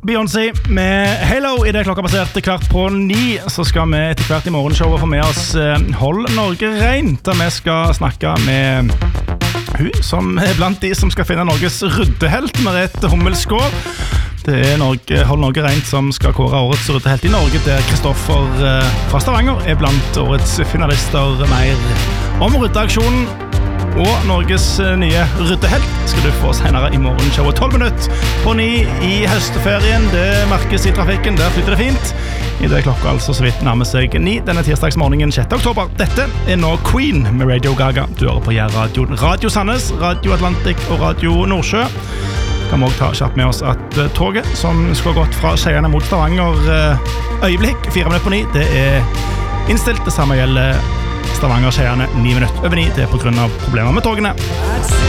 Beyoncé med Halo I det klokka passerte kvart på 9 så skal vi etter hvert I morgenshowet få med oss Hold Norge Rent der vi skal snakke med hun som blant de som skal finne Norges ryddehelt Merete Hummelsgaard. Det Hold Norge Rent som skal kåre årets ryddehelt I Norge der Kristoffer fra Stavanger blant årets finalister mer om ryddeaksjonen og Norges nye ryddehelt skal du få senere I morgenshowet 12 minutter på 9 I høstferien det merkes I trafikken, der flytter det fint I det klokka altså så vidt nærmer seg 9 denne tirsdagsmorgenen 6. oktober dette nå Queen med Radio Gaga du hører på Radio, Radio Sandnes Radio Atlantic og Radio Nordsjø kan vi også ta kjapt med oss at toget som skal ha gått fra Skeiane mot Stavanger øyeblikk 4 minutter på 9 det innstilt det samme gjelder Stavanger Skeiane 9 minutter over 9 det på grunn av problemer med togene